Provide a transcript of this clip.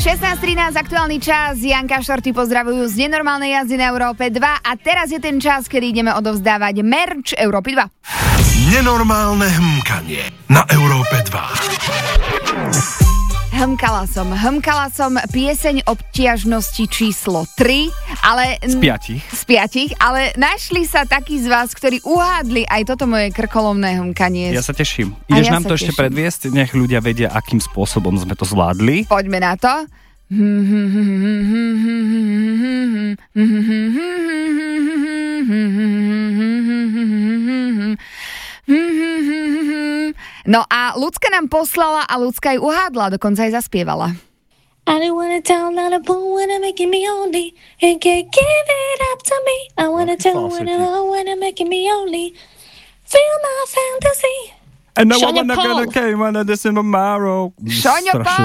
16:13 aktuálny čas, Janka Štorty pozdravujú z nenormálnej jazdy na Európe 2 a teraz je ten čas, kedy ideme odovzdávať merch Európy 2. Nenormálne hmkanie na Európe 2. Hmkala som pieseň obtiažnosti číslo 3, ale... Z piatich, ale našli sa takí z vás, ktorí uhádli aj toto moje krkolomné hmkanie. Ja sa teším. Ideš nám to ešte predviesť? Nech ľudia vedia, akým spôsobom sme to zvládli. Poďme na to. No a Ľudská nám poslala a Ľudská aj uhádla, dokonca aj zaspievala. I don't wanna tell that a boo when I'm making me only. You can't give it up to me. I wanna tell when I'm making me only. Feel my fantasy. And no one gonna came on this in tomorrow. Šoňo Paul!